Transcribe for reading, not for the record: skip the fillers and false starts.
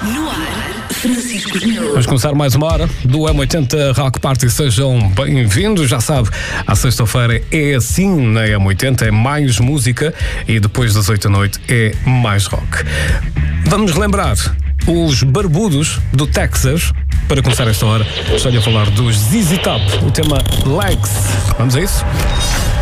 No ar, Francisco Melo. Vamos começar mais uma hora do M80 Rock Party. Sejam bem-vindos. Já sabe, à sexta-feira é assim na M80, é mais música e depois das 8 da noite é mais rock. Vamos relembrar os barbudos do Texas. Para começar esta hora, estou a falar dos ZZ Top, o tema Legs. Vamos a isso?